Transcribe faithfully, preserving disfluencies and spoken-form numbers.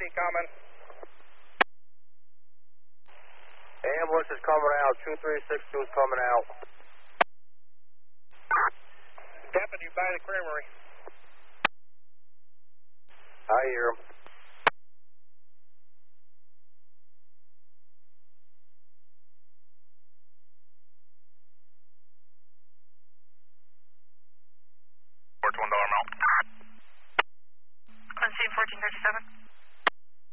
Deputy coming. Ambulance is coming out. two three six two is coming out. Deputy by the creamery. I hear him. One dollar amount. On scene fourteen thirty-seven.